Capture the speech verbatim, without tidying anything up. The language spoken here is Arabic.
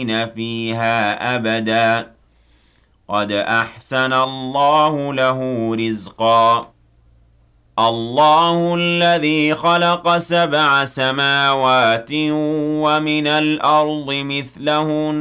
فيها أبدا قد أحسن الله له رزقا الله الذي خلق سبع سماوات ومن الأرض مثلهن